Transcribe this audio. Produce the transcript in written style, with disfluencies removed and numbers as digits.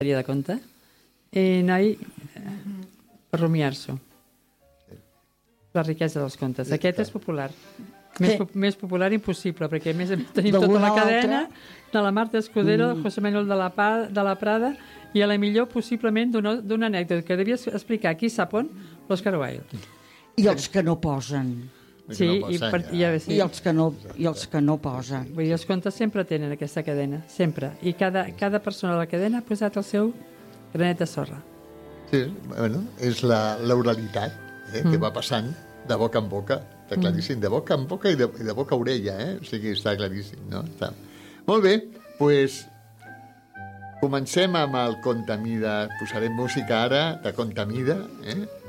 de conte i noi per rumiar-s'ho. La riquesa dels contes. Aquest és popular. Més popular impossible, perquè a més tenim tota la cadena de la Marta Escudero, José Manuel de la Prada i a la millor possiblement d'una anècdota que devies explicar aquí sap on, l'Oscar Wilde. I els que no posen. Sí, i els que no posen. Vull dir, els contes sempre tenen aquesta cadena, sempre. I cada persona de la cadena ha posat el seu granet de sorra. Sí, bueno, és l'oralitat que va passant de boca en boca. Està claríssim, de boca en boca i de boca a orella, o sigui, està claríssim, no? Molt bé, doncs comencem amb el Contamida. Posarem música ara de Contamida,